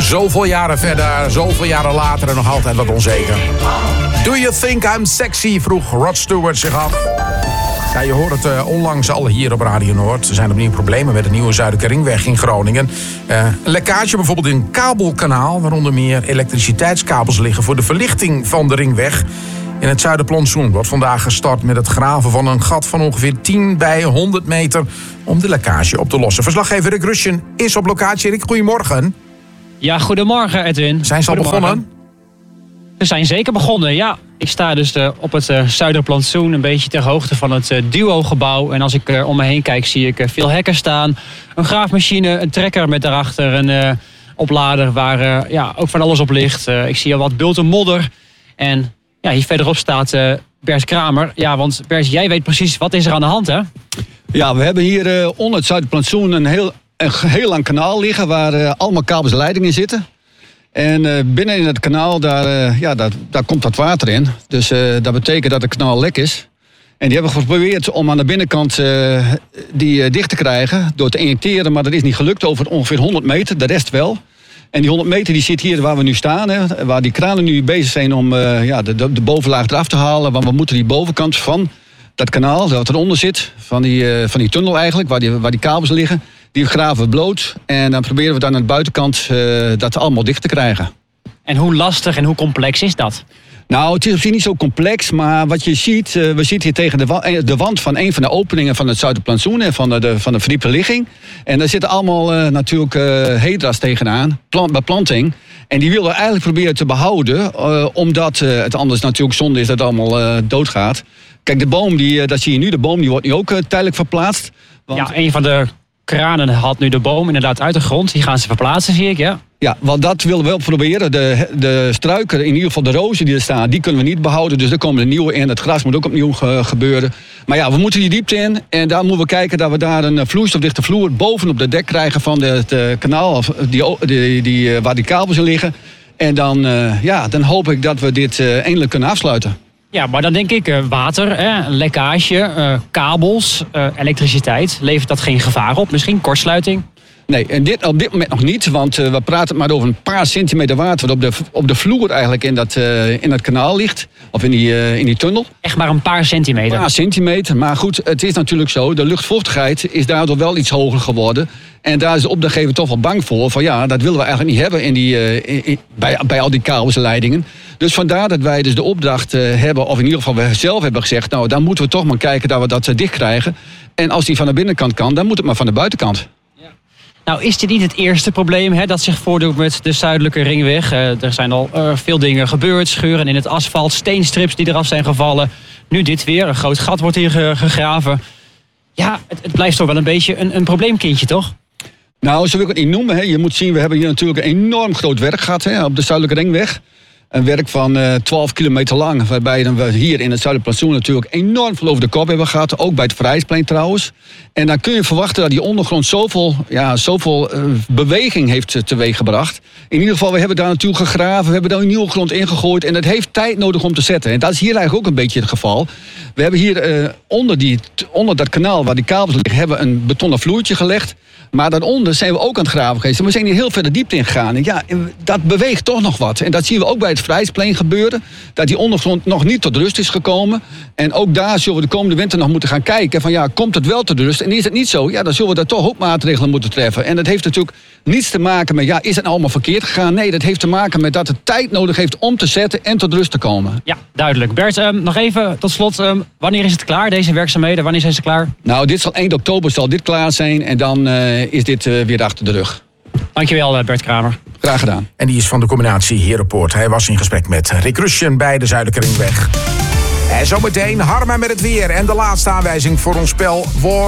Zoveel jaren verder, zoveel jaren later en nog altijd wat onzeker. Do you think I'm sexy? Vroeg Rod Stewart zich af. Ja, je hoort het onlangs al hier op Radio Noord. Er zijn opnieuw problemen met de nieuwe Zuidelijke Ringweg in Groningen. Een lekkage bijvoorbeeld in een kabelkanaal, waaronder meer elektriciteitskabels liggen voor de verlichting van de ringweg. In het Zuiderplantsoen wordt vandaag gestart met het graven van een gat van ongeveer 10 bij 100 meter om de lekkage op te lossen. Verslaggever Rick Rushen is op locatie. Rick, goedemorgen. Ja, goedemorgen Edwin. Zijn ze al begonnen? We zijn zeker begonnen, ja. Ik sta dus op het Zuiderplantsoen, een beetje ter hoogte van het Duo-gebouw. En als ik om me heen kijk, zie ik veel hekken staan. Een graafmachine, een trekker met daarachter een oplader waar ook van alles op ligt. Ik zie al wat bulten modder. En ja, hier verderop staat Bert Kramer. Ja, want Bert, jij weet precies wat is er aan de hand, hè? Ja, we hebben hier onder het Zuiderplantsoen een heel lang kanaal liggen waar allemaal kabels en leidingen zitten. En binnen in het kanaal, daar komt wat water in. Dus dat betekent dat het kanaal lek is. En die hebben geprobeerd om aan de binnenkant die dicht te krijgen door te injecteren. Maar dat is niet gelukt over ongeveer 100 meter, de rest wel. En die 100 meter die zit hier waar we nu staan. Hè, waar die kranen nu bezig zijn om de bovenlaag eraf te halen. Want we moeten die bovenkant van dat kanaal, dat eronder zit, van die tunnel eigenlijk, waar die kabels liggen, die graven we bloot. En dan proberen we dan aan de buitenkant dat allemaal dicht te krijgen. En hoe lastig en hoe complex is dat? Nou, het is op zich niet zo complex, maar wat je ziet, we zitten hier tegen de wand van een van de openingen van het Zuiderplantsoen en van de verdiepe ligging. En daar zitten allemaal natuurlijk hedras tegenaan, beplanting. En die willen we eigenlijk proberen te behouden, omdat het anders natuurlijk zonde is dat het allemaal doodgaat. Kijk, de boom, dat zie je nu, de boom die wordt nu ook tijdelijk verplaatst. Want ja, een van de kranen haalt nu de boom inderdaad uit de grond. Die gaan ze verplaatsen, zie ik, ja. Ja, want dat willen we wel proberen. De struiken, in ieder geval de rozen die er staan, die kunnen we niet behouden. Dus er komen er nieuwe in. Het gras moet ook opnieuw gebeuren. Maar ja, we moeten die diepte in. En daar moeten we kijken dat we daar een vloeistofdichte vloer bovenop de dek krijgen van het kanaal. Waar die kabels in liggen. En dan hoop ik dat we dit eindelijk kunnen afsluiten. Ja, maar dan denk ik water, lekkage, kabels, elektriciteit. Levert dat geen gevaar op? Misschien kortsluiting? Nee, en op dit moment nog niet, want we praten maar over een paar centimeter water wat op de vloer eigenlijk in dat kanaal ligt. Of in die tunnel. Echt maar een paar centimeter? Een paar centimeter, maar goed, het is natuurlijk zo. De luchtvochtigheid is daardoor wel iets hoger geworden. En daar is de opdrachtgever toch wel bang voor. Van ja, dat willen we eigenlijk niet hebben bij al die kabels en leidingen. Dus vandaar dat wij dus de opdracht hebben, of in ieder geval we zelf hebben gezegd, nou dan moeten we toch maar kijken dat we dat dicht krijgen. En als die van de binnenkant kan, dan moet het maar van de buitenkant. Nou, is dit niet het eerste probleem dat zich voordoet met de Zuidelijke Ringweg? Er zijn al veel dingen gebeurd. Scheuren in het asfalt, steenstrips die eraf zijn gevallen. Nu dit weer, een groot gat wordt hier gegraven. Ja, het blijft toch wel een beetje een probleemkindje, toch? Nou, zo wil ik het niet noemen. Je moet zien, we hebben hier natuurlijk een enorm groot werk gehad op de Zuidelijke Ringweg. Een werk van 12 kilometer lang, waarbij we hier in het Zuiderplantsoen natuurlijk enorm veel over de kop hebben gehad. Ook bij het Vrijsplein trouwens. En dan kun je verwachten dat die ondergrond zoveel beweging heeft teweeggebracht. In ieder geval, we hebben daar natuurlijk gegraven, we hebben daar een nieuwe grond ingegooid. En dat heeft tijd nodig om te zetten. En dat is hier eigenlijk ook een beetje het geval. We hebben hier onder dat kanaal waar die kabels liggen, hebben we een betonnen vloertje gelegd. Maar daaronder zijn we ook aan het graven geweest. En we zijn hier heel ver de diepte in gegaan. En ja, dat beweegt toch nog wat. En dat zien we ook bij het Vrijsplein gebeuren. Dat die ondergrond nog niet tot rust is gekomen. En ook daar zullen we de komende winter nog moeten gaan kijken. Van ja, komt het wel tot rust? En is het niet zo? Ja, dan zullen we daar toch ook maatregelen moeten treffen. En dat heeft natuurlijk niets te maken met, is het allemaal verkeerd gegaan? Nee, dat heeft te maken met dat het tijd nodig heeft om te zetten en tot rust te komen. Ja, duidelijk. Bert, nog even tot slot. Wanneer is het klaar, deze werkzaamheden? Wanneer zijn ze klaar? Nou, eind oktober zal dit klaar zijn. En dan is dit weer achter de rug. Dankjewel, Bert Kramer. Graag gedaan. En die is van de combinatie Herenpoort. Hij was in gesprek met Rick Rushen bij de Zuidelijke Ringweg. En zometeen Harma met het weer. En de laatste aanwijzing voor ons spel wordt